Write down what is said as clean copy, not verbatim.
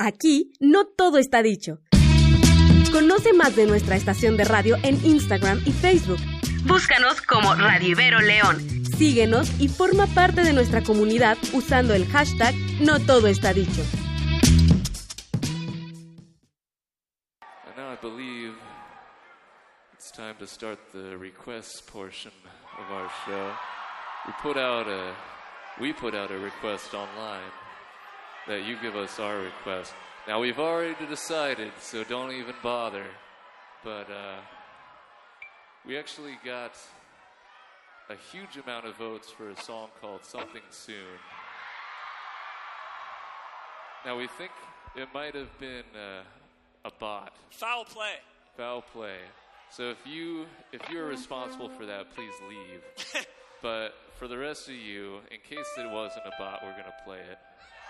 Aquí no todo está dicho. Conoce más de nuestra estación de radio en Instagram y Facebook. Búscanos como Radio Ibero León. Síguenos y forma parte de nuestra comunidad usando el hashtag No Todo Está Dicho. And now I believe it's time to start the request portion of our show. We put out a request online that you give us our request. Now we've already decided, so don't even bother. But we actually got a huge amount of votes for a song called Something Soon. Now we think it might have been a bot. Foul play. Foul play. So if you're responsible for that, please leave. But for the rest of you, in case it wasn't a bot, we're gonna play it.